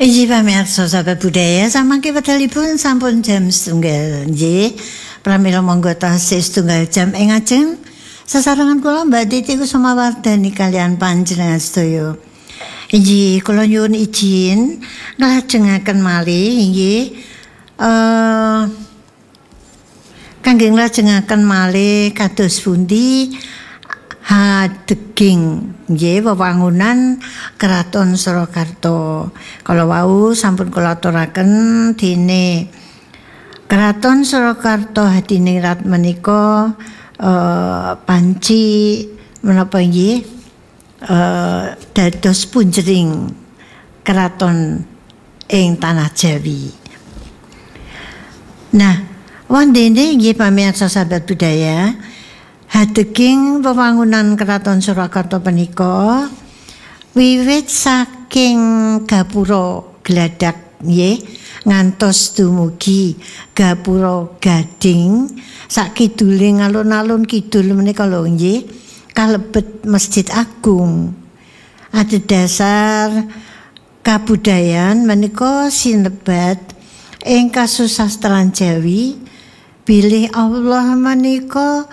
Iji pamirsa sahabat budaya samangke wedalipun sampun jam 1 nggih. Pramila monggo tasih 1 jam ing ajeng sesarengan kula Mbak Titi Kusumawardhani kalian panjenengan sedaya. Inggih kula nyuwun izin nglajengaken malih inggih kangge nglajengaken malih kados pundi hadeging nggih wewangunan Kraton Surakarta. Kala wau sampun kula aturaken dene Kraton Surakarta hadiningrat menika panci menapa nggih dados punjering kraton ing tanah Jawi. Nah, wondene nggih pamirsa sahabat budaya, hadeging wewangunan Kraton Surakarta punika wiwit saking Gapura Gladak nggih ngantos dumugi Gapura Gading sakiduling alun-alun kidul menika lho nggih kalebet Masjid Agung. Adhedhasar kabudayan menika sinebat ing kasusastran Jawi bilih Allah menika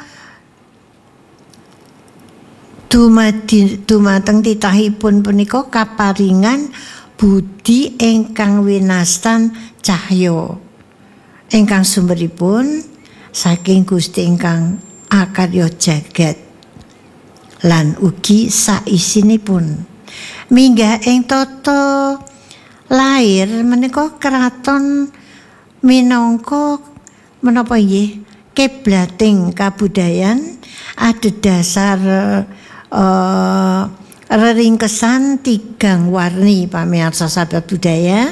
dumateng titahipun punika kaparingan budi ingkang winastan cahya ingkang sumberipun saking Gusti ingkang akarya jagat lan ugi saisinipun minggah ing tata lair menika kraton minangka menapa nggih kiblating kabudayan adhedhasar reringkesan tigang warni pamirsa sahabat budaya.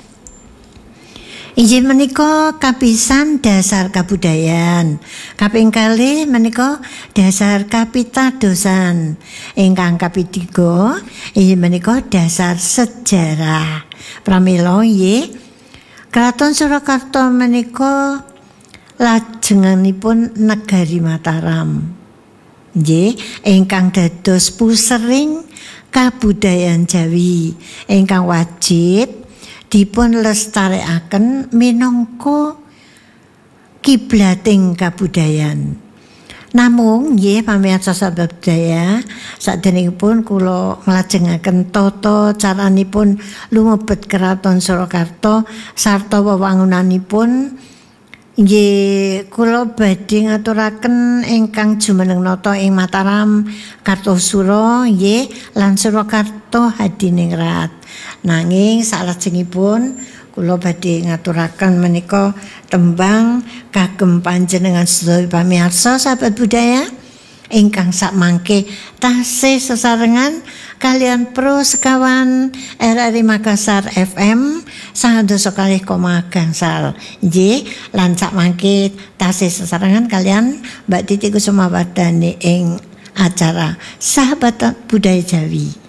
Inggih menika kapisan dasar kabudayan. Kaping kalih menika dasar kapitadosan. Ingkang kapitiga inggih menika dasar sejarah. Pramila nggih Kraton Surakarta menika lajenganipun negari Mataram. Nggih ingkang dados pusering kabudayan Jawi ingkang wajib dipun lestarekaken minangka kiblating kabudayan. Namung nggih pamirsa sahabat budaya, saderengipun kula nglajengaken tata caranipun lumebet Kraton Surakarta sarta wewangunanipun nggih kula badhe ngaturaken ingkang jumeneng nata ing Mataram, Kartosura nggih lan Surakarta hadiningrat. Nanging salajengipun kula badhe ngaturaken menika tembang kagem panjenengan sedaya pamirsa sahabat budaya ingkang sakmangke tasih sesarengan kalian Pro Sekawan RRI Makassar FM 102,0 gangsal nggih lan sakmangke tasih sesarengan kalian Mbak Titi Kusumawardhani ing acara Sahabat Budaya Jawi.